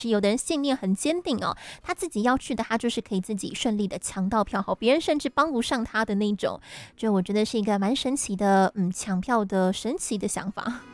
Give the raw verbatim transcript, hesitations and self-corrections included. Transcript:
有的人信念很坚定哦，他自己要去的，他就是可以自己顺利的抢到票，好，别人甚至帮不上他的那种，就我觉得是一个蛮神奇的，嗯，抢票的神奇的想法。